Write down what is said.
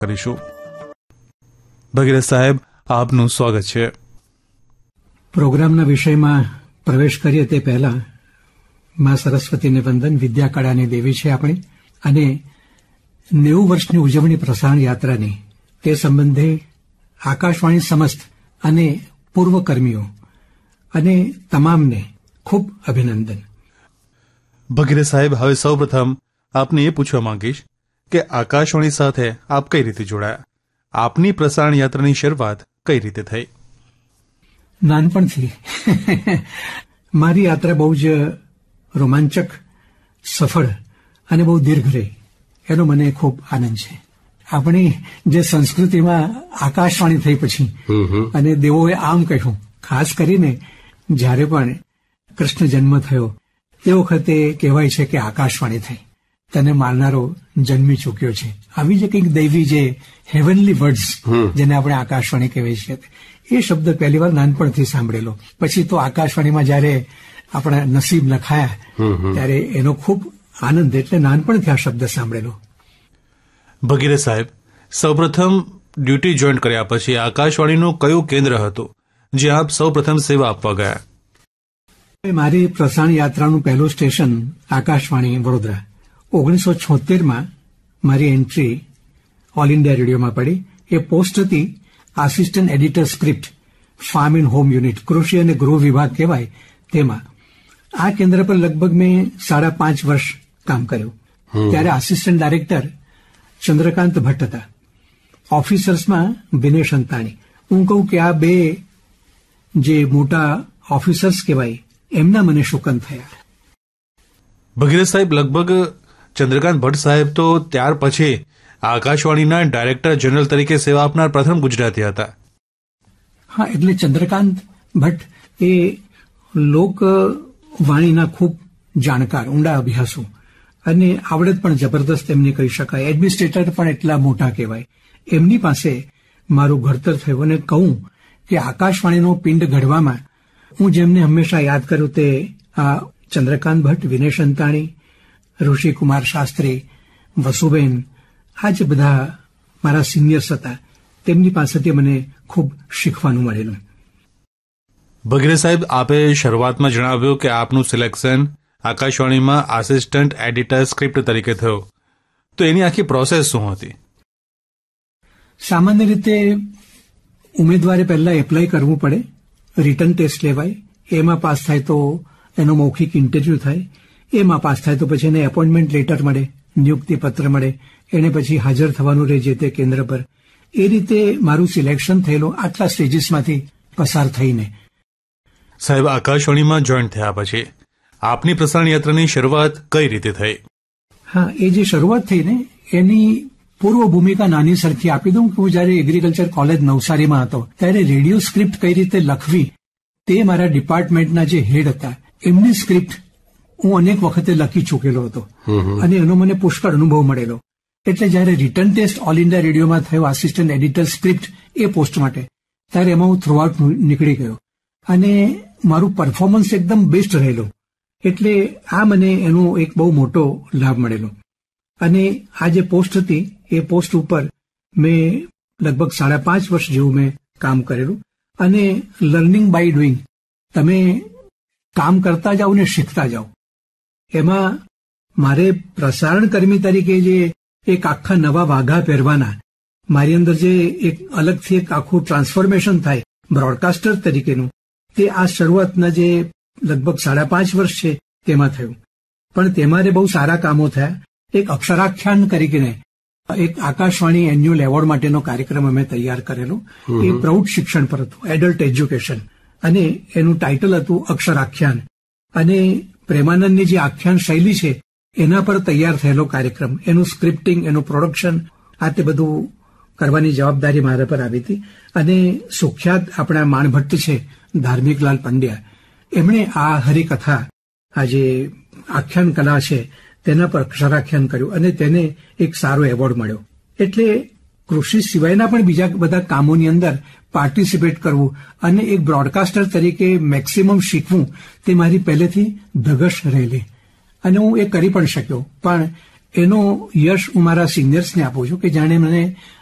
કરીશું. ભગીરથ સાહેબ, આપનું સ્વાગત છે. પ્રોગ્રામના વિષયમાં પ્રવેશ કરીએ તે પહેલા મા સરસ્વતીને વંદન. વિદ્યા કળાની દેવી છે આપણી, અને 90 વર્ષની ઉજવણી પ્રસારણ યાત્રાની તે સંબંધે આકાશવાણી સમસ્ત અને પૂર્વ કર્મીઓ અને તમામને ખૂબ અભિનંદન. ભગીરથ સાહેબ, હવે સૌપ્રથમ આપને એ પૂછવા માંગીશ કે આકાશવાણી સાથે આપ કઈ રીતે જોડાયા? આપની પ્રસારણ યાત્રાની શરૂઆત કઈ રીતે થઈ? નાનપણથી મારી યાત્રા બહુ જ રોમાંચક, સફળ અને બહુ દીર્ઘ રહી, એનો મને ખૂબ આનંદ છે. આપણી જે સંસ્કૃતિમાં આકાશવાણી થઈ પછી અને દેવોએ આમ કહ્યું, ખાસ કરીને જ્યારે પણ કૃષ્ણ જન્મ થયો તે વખતે કહેવાય છે કે આકાશવાણી થઈ, તેને મારનારો જન્મી ચૂક્યો છે. આવી જે કંઈક દૈવી, જે હેવનલી વર્ડ્સ જેને આપણે આકાશવાણી કહેવાય છે, એ શબ્દ પહેલી વાર નાનપણથી સાંભળેલો. પછી તો આકાશવાણીમાં જયારે આપણા નસીબ લખાયા ત્યારે એનો ખૂબ આનંદ, એટલે નાનપણથી આ શબ્દ સાંભળેલો. ભગીરથ સાહેબ, સૌપ્રથમ ડ્યુટી જોઈન કર્યા પછી આકાશવાણીનું કયું કેન્દ્ર હતું જે આપ સૌપ્રથમ સેવા આપવા ગયા? મારી પ્રસારણ યાત્રાનું પહેલું સ્ટેશન આકાશવાણી વડોદરા. 1976માં મારી એન્ટ્રી ઓલ ઇન્ડિયા રેડિયોમાં પડી. એ પોસ્ટ હતી assistant editor script, farm and home unit, કૃષિ અને ગૃહ વિભાગ કહેવાય તેમાં. આ કેન્દ્ર પર લગભગ મેં 5.5 વર્ષ કામ કર્યું. ત્યારે આસિસ્ટન્ટ ડાયરેક્ટર ચંદ્રકાંત ભટ્ટ હતા, ઓફિસર્સમાં વિનેશ અંતાણી. હું કહું કે આ બે જે મોટા ઓફિસર્સ કહેવાય એમના મને શુકન થયા. ભગીરથ સાહેબ, લગભગ ચંદ્રકાંત ભટ્ટ સાહેબ તો ત્યાર પછી આકાશવાણીના ડાયરેક્ટર જનરલ તરીકે સેવા આપનાર પ્રથમ ગુજરાતી હતા. હા, એટલે ચંદ્રકાંત ભટ્ટ એ લોકવાણીના ખૂબ જાણકાર, ઊંડા અભ્યાસુ અને આવડત પણ જબરદસ્ત એમની કહી શકાય. એડમિનિસ્ટ્રેટર પણ એટલા મોટા કહેવાય. એમની પાસે મારું ઘડતર થયું. અને કહું કે આકાશવાણીનો પિંડ ઘડવામાં હું જેમને હંમેશા યાદ કરું તે આ ચંદ્રકાંત ભટ્ટ, વિનેશ અંતાણી, ઋષિકુમાર શાસ્ત્રી, વસુબેન, આ જે બધા મારા સિનિયર્સ હતા, તેમની પાસેથી મને ખૂબ શીખવાનું મળેલું. ભગીરથ સાહેબ, આપે શરૂઆતમાં જણાવ્યું કે આપનું સિલેક્શન આકાશવાણીમાં આસિસ્ટન્ટ એડિટર સ્ક્રિપ્ટ તરીકે થયું, તો એની આખી પ્રોસેસ શું હતી? સામાન્ય રીતે ઉમેદવારે પહેલા એપ્લાય કરવું પડે, રિટન ટેસ્ટ લેવાય, એમાં પાસ થાય તો એનો મૌખિક ઇન્ટરવ્યુ થાય, એમાં પાસ થાય તો પછી એને એપોઇન્ટમેન્ટ લેટર મળે, નિયુક્તિ પત્ર મળે, એને પછી હાજર થવાનું રહે જે તે કેન્દ્ર પર. એ રીતે મારું સિલેક્શન થયેલું આટલા સ્ટેજીસમાંથી પસાર થઈને. સાહેબ, આકાશવાણીમાં જોઈન થયા પછી આપની પ્રસારણ યાત્રાની શરૂઆત કઈ રીતે થઈ? હા, એ જે શરૂઆત થઈ ને એની પૂર્વ ભૂમિકા નાની સરખી આપી દઉં. હું જયારે એગ્રીકલ્ચર કોલેજ નવસારીમાં હતો ત્યારે રેડિયો સ્ક્રિપ્ટ કઈ રીતે લખવી તે મારા ડિપાર્ટમેન્ટના જે હેડ હતા એમની સ્ક્રિપ્ટ હું અનેક વખતે લખી ચૂકેલો હતો અને એનો મને પુષ્કળ અનુભવ મળેલો. એટલે જયારે રિટર્ન ટેસ્ટ ઓલ ઇન્ડિયા રેડિયોમાં થયો આસિસ્ટન્ટ એડિટર સ્ક્રિપ્ટ એ પોસ્ટ માટે, ત્યારે એમાં હું થ્રુઆઉટ નીકળી ગયો અને મારું પરફોર્મન્સ એકદમ બેસ્ટ રહેલું. એટલે આ મને એનો એક બહુ મોટો લાભ મળેલો. અને આ જે પોસ્ટ હતી એ પોસ્ટ ઉપર મેં લગભગ 5.5 વર્ષ જેવું મેં કામ કરેલું. અને લર્નિંગ બાય ડુઈંગ, તમે કામ કરતા જાઓ ને શીખતા જાઓ. એમાં મારે પ્રસારણ કર્મી તરીકે જે એક આખા નવા વાઘા પહેરવાના, મારી અંદર જે એક અલગથી એક આખું ટ્રાન્સફોર્મેશન થાય બ્રોડકાસ્ટર તરીકેનું, તે આ શરૂઆતના જે લગભગ 5.5 વર્ષ છે તેમાં થયું. પણ તેમાં બહુ સારા કામો થયા. એક અક્ષરાખ્યાન કરીને એક આકાશવાણી એન્યુઅલ એવોર્ડ માટેનો કાર્યક્રમ અમે તૈયાર કરેલો. એ પ્રૌઢ શિક્ષણ પર હતું, એડલ્ટ એજ્યુકેશન, અને એનું ટાઇટલ હતું અક્ષરાખ્યાન. અને પ્રેમાનંદની જે આખ્યાન શૈલી છે એના પર તૈયાર થયેલો કાર્યક્રમ, એનું સ્ક્રિપ્ટિંગ, એનું પ્રોડક્શન, આ તે બધું કરવાની જવાબદારી મારા પર આવી હતી. અને સુખ્યાત આપણા માણભટ્ટ છે ધાર્મિકલાલ પંડ્યા, એમણે આ હરિકથા, આ જે આખ્યાન કલા છે તેના પર અક્ષરાખ્યાન કર્યું અને તેને એક સારો એવોર્ડ મળ્યો. એટલે કૃષિ સિવાયના પણ બીજા બધા કામોની અંદર પાર્ટિસિપેટ કરવું અને એક બ્રોડકાસ્ટર તરીકે મેક્સિમમ શીખવું, તે મારી પહેલેથી ધગશ રહેલી અને હું એ કરી પણ શક્યો. પણ એનો યશ હું મારા સિનિયર્સને આપું છું કે જાણે મને